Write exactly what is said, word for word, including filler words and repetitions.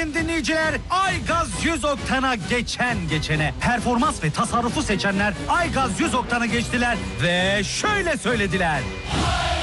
sayın dinleyiciler, Aygaz yüz oktana geçen geçene, performans ve tasarrufu seçenler Aygaz yüz oktana geçtiler ve şöyle söylediler.